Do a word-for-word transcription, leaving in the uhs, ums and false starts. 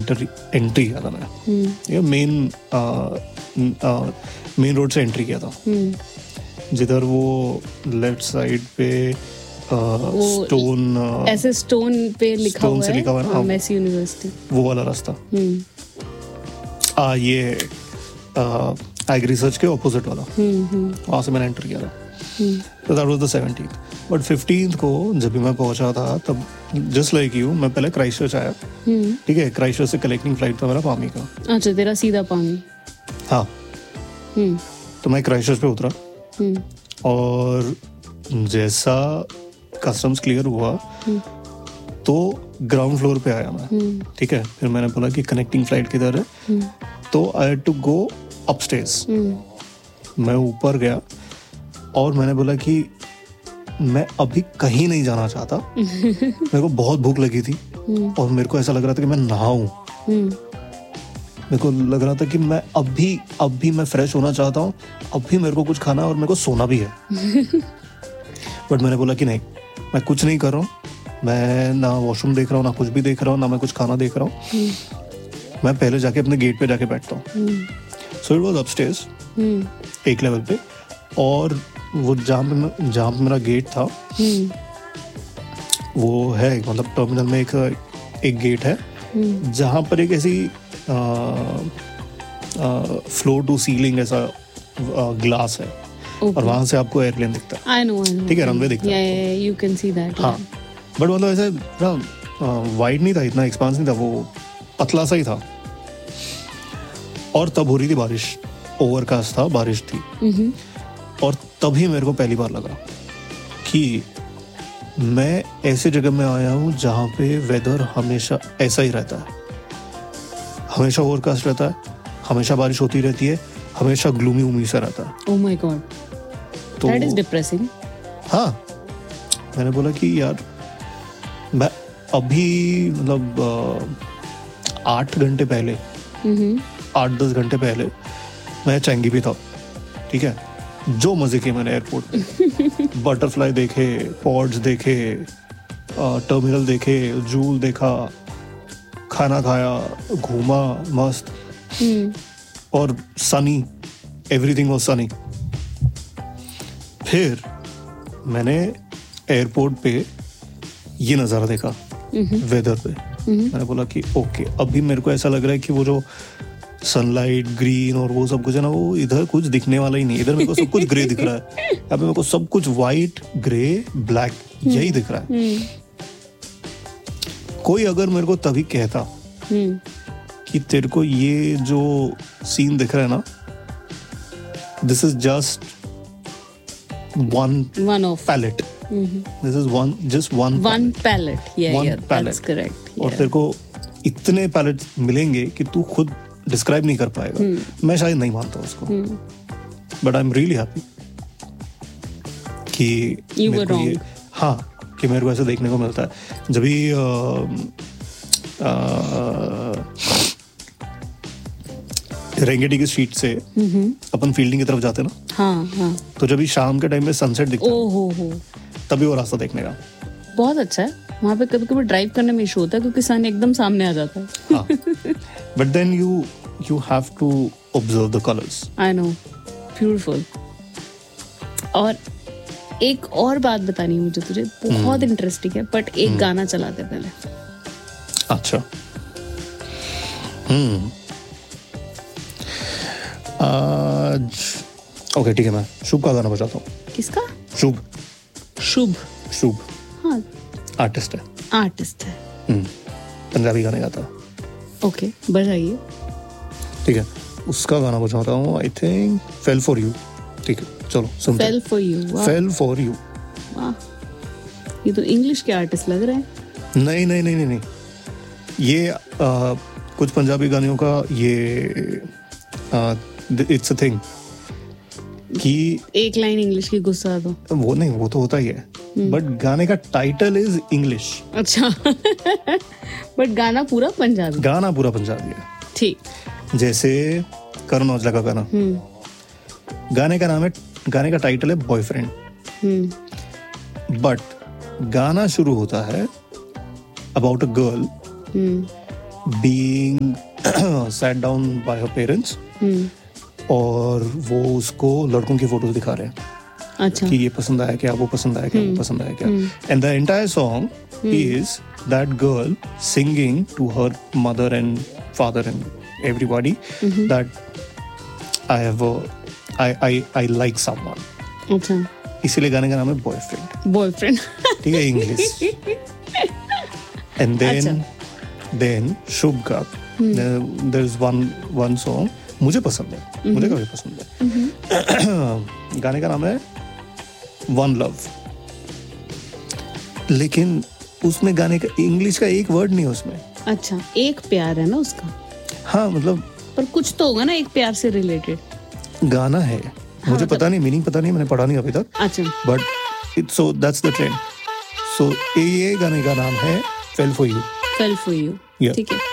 Enter entry किया था मैं, ये मेन मेन रोड से एंट्री किया था, जिधर वो लेफ्ट साइड पे स्टोन ऐसे स्टोन पे लिखा हुआ है, लिखा हुआ है ना, मेसी यूनिवर्सिटी, वो वाला रास्ता। आ, ये एग रिसर्च के ऑपोजिट वाला, वहाँ से मैंने एंटर किया था। तो that was the seventeenth. But fifteenth को जब भी मैं पहुंचा था, तब जस्ट लाइक यू मैं पहले क्राइस्टचर्च आया, ठीक है, क्राइस्टचर्च से कलेक्टिंग फ्लाइट था मेरा पामी का। अच्छा, तेरा सीधा पामी? हाँ। तो मैं क्राइस्टचर्च पे उतरा, और जैसा कस्टम्स क्लियर हुआ तो ग्राउंड फ्लोर पे आया मैं, ठीक है। फिर मैंने बोला कि कनेक्टिंग फ्लाइट किधर है, तो I had to go upstairs. मैं ऊपर गया और मैंने बोला कि मैं अभी कहीं नहीं जाना चाहता, मेरे को बहुत भूख लगी थी और मेरे को ऐसा लग रहा था कि मैं नहाऊं, मेरे को लग रहा था कि मैं अभी अभी मैं फ्रेश होना चाहता हूँ, अभी मेरे को कुछ खाना और मेरे को सोना भी है। बट मैंने बोला कि नहीं, मैं कुछ नहीं कर रहा हूँ, मैं ना वॉशरूम देख रहा हूँ, ना कुछ भी देख रहा हूँ, ना मैं कुछ खाना देख रहा हूँ, मैं पहले जाके अपने गेट पे जाके बैठता हूँ। सो इट वाज अपस्टेयर्स, एक लेवल पे, और वो जहाँ पे जहाँ पे मेरा गेट था, वो है मतलब टर्मिनल में एक एक गेट है जहाँ पर एक ऐसी फ्लोर टू सीलिंग ऐसा ग्लास है, okay. और वहां से आपको एयरप्लेन दिखता है। I know, I know. ठीक है, रनवे दिखता है। है। Yeah, yeah, you can see that. हाँ, बट मतलब ऐसे ना वाइड नहीं था, इतना एक्सपांस नहीं था, वो पतला सा ही था। और तब हो रही थी बारिश, ओवरकास्ट था, बारिश थी। mm-hmm. और तभी मेरे को पहली बार लगा कि मैं ऐसे जगह में आया हूँ जहाँ पे वेदर हमेशा ऐसा ही रहता है, हमेशा ओवरकास्ट रहता है, हमेशा बारिश होती रहती है, हमेशा ग्लूमी उमी सा रहता है। Oh my God, तो that is depressing. हाँ, मैंने बोला कि यार मैं अभी मतलब आठ घंटे पहले, आठ दस घंटे पहले मैं चैंगी भी था, ठीक है। जो मजे किए मैंने एयरपोर्ट पे, बटरफ्लाई देखे, पॉड्स देखे, टर्मिनल देखे, जूल देखा, खाना खाया, घूमा मस्त, और सनी, एवरीथिंग वाज सनी। फिर मैंने एयरपोर्ट पे ये नज़ारा देखा वेदर पे, मैंने बोला कि ओके, अभी मेरे को ऐसा लग रहा है कि वो जो सनलाइट, ग्रीन और वो सब कुछ है ना, वो इधर कुछ दिखने वाला ही नहीं, इधर मेरे को सब कुछ ग्रे दिख रहा है, यहाँ पे मेरे को सब कुछ व्हाइट, ग्रे, ब्लैक यही दिख रहा है। कोई अगर मेरे को तभी कहता कि तेरे को ये जो सीन दिख रहा है ना, this is just one one of palette, this is one just one one palette, yeah, one yeah, palette. that's correct, yeah. और तेरे को इतने पैलेट मिलेंगे कि तू खुद डिस्क्राइब नहीं कर पाएगा। मैं शायद नहीं मानता उसको, but I am really happy कि You मेरे were को wrong. ये, हाँ, कि मेरे को ऐसे देखने को मिलता है। जब भी रेंगेटी की स्ट्रीट से अपन फील्डिंग की तरफ जाते ना, हाँ हाँ, तो जब भी शाम के टाइम में सनसेट दिखता है, ओ हो हो, तभी वो रास्ता देखने का बहुत अच्छा है। वहाँ पे कभी कभी ड्राइव करने में इशू होता है क्योंकि सन एकदम सामने आ जाता है। हाँ, but then you you have to observe the colours. I know, beautiful. और एक और बात बतानी है मुझे तुझे, बहुत इंटरेस्टिंग है, बट एक गाना चला दे पहले। अच्छा, हम्म आज ओके, ठीक है, मैं शुभ का गाना बजाता हूँ। किसका? शुभ शुभ शुभ हाँ, आर्टिस्ट है, आर्टिस्ट है। हम्म पंजाबी गाने गाता है। ओके, बजाइए। ठीक है, उसका गाना बजाता हूँ, I think fail for you. ठीक है, चलो सुनते हैं। Fail for you, fail for you. वाह, ये तो इंग्लिश के आर्टिस्ट लग रहे हैं। नहीं नहीं नहीं नहीं नहीं, ये आ, कुछ पंजाबी गानों का ये इट्स अ थिंग कि एक लाइन इंग्लिश की गुस्सा दो। वो नहीं, वो तो होता ही है, बट गाने का टाइटल इज इंग्लिश। अच्छा, बट गाना पूरा पंजाबी। गाना पूरा पंजाबी है। ठीक, जैसे करण औजला का गाना, गाने का नाम है, गाने का टाइटल है बॉयफ्रेंड, बट गाना शुरू होता है about a girl being sat down by her parents और वो उसको लड़कों की फोटोज दिखा रहे हैं अच्छा कि ये पसंद आया क्या, वो पसंद आया क्या, वो पसंद आया क्या. And the entire song is that girl singing to her mother and father and everybody that I have I I I like someone. अच्छा, इसीलिए गाने का नाम है बॉयफ्रेंड. बॉयफ्रेंड. ठीक है, इंग्लिश. एंड देन देन शुभ का there is one one song मुझे पसंद है, मुझे काफी पसंद है. गाने का नाम है वन लव. लेकिन उसमें गाने का इंग्लिश का एक वर्ड नहीं है उसमें. अच्छा, एक प्यार है ना उसका. हाँ मतलब पर कुछ तो होगा ना एक प्यार से रिलेटेड. गाना है, हाँ, मुझे पता नहीं, मीनिंग पता नहीं, मैंने पढ़ा नहीं अभी तक. अच्छा, but it's so that's the trend. सो ये गाने का नाम है fail for you. Fail for you. Yeah. ठीक है.